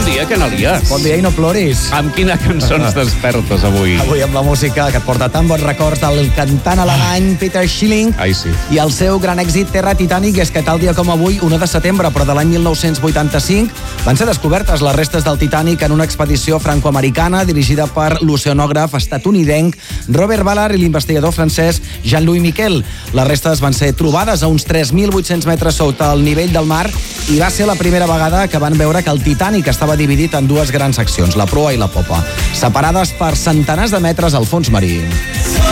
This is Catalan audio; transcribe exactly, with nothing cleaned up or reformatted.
Bon dia, Canalies. Bon dia i no ploris. Amb quina cançó ens despertes avui? Avui amb la música que et porta tan bons records del cantant alemany Peter Schilling. Ai, sí. I el seu gran èxit Terra Titanic, és que tal dia com avui, u de setembre, però de l'any mil nou-cents vuitanta-cinc, van ser descobertes les restes del Titanic en una expedició franco-americana dirigida per l'oceanògraf estatunidenc Robert Ballard i l'investigador francès Jean-Louis Miquel. Les restes van ser trobades a uns tres mil vuit-cents metres sota el nivell del mar i va ser la primera vegada que van veure que el Titanic estava dividit en dues grans seccions, la proa i la popa, separades per centenars de metres al fons marí.